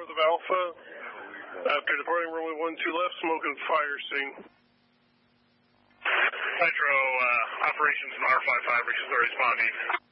positive Alpha. After departing runway 12 left, smoke and fire scene. Nitro, operations from R55, which is responding.